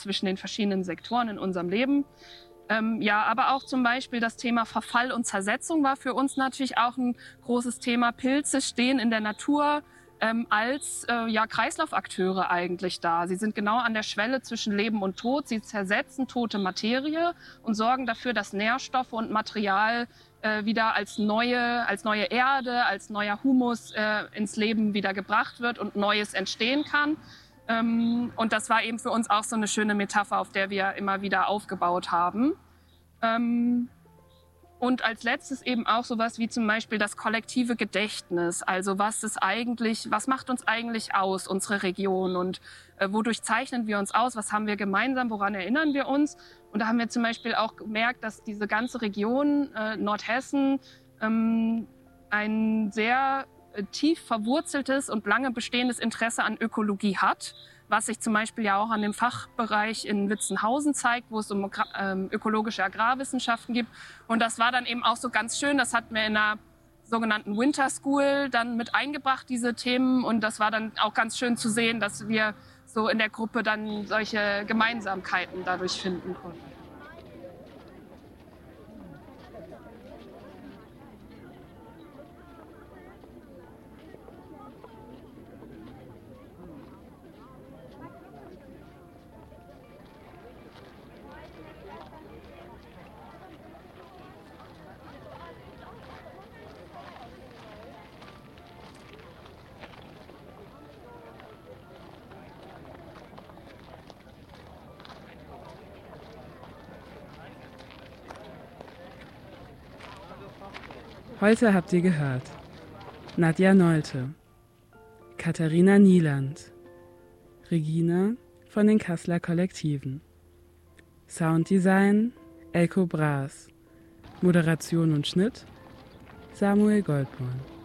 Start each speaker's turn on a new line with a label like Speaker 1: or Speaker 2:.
Speaker 1: zwischen den verschiedenen Sektoren in unserem Leben. Ja, aber auch zum Beispiel das Thema Verfall und Zersetzung war für uns natürlich auch ein großes Thema. Pilze stehen in der Natur als Kreislaufakteure eigentlich da. Sie sind genau an der Schwelle zwischen Leben und Tod. Sie zersetzen tote Materie und sorgen dafür, dass Nährstoffe und Material wieder als neue Erde, als neuer Humus ins Leben wieder gebracht wird und Neues entstehen kann. Und das war eben für uns auch so eine schöne Metapher, auf der wir immer wieder aufgebaut haben. Und als letztes eben auch sowas wie zum Beispiel das kollektive Gedächtnis. Also was macht uns eigentlich aus, unsere Region, und wodurch zeichnen wir uns aus, was haben wir gemeinsam, woran erinnern wir uns? Und da haben wir zum Beispiel auch gemerkt, dass diese ganze Region Nordhessen ein sehr tief verwurzeltes und lange bestehendes Interesse an Ökologie hat, was sich zum Beispiel ja auch an dem Fachbereich in Witzenhausen zeigt, wo es um ökologische Agrarwissenschaften gibt. Und das war dann eben auch so ganz schön, das hatten wir in einer sogenannten Winter School dann mit eingebracht, diese Themen. Und das war dann auch ganz schön zu sehen, dass wir so in der Gruppe dann solche Gemeinsamkeiten dadurch finden konnten.
Speaker 2: Heute habt ihr gehört Nadja Nolte, Katharina Nieland, Regina von den Kasseler Kollektiven, Sounddesign Elko Braas, Moderation und Schnitt Samuel Goldborn.